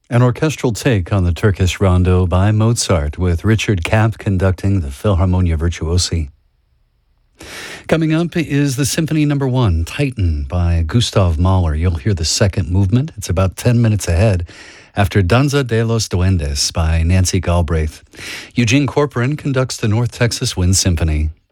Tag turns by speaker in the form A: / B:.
A: An orchestral take on the Turkish rondo by Mozart, with Richard Kapp conducting the Philharmonia Virtuosi. Coming up is the Symphony No. 1, Titan, by Gustav Mahler. You'll hear the second movement. It's about 10 minutes ahead, after Danza de los Duendes by Nancy Galbraith. Eugene Corcoran conducts the North Texas Wind Symphony.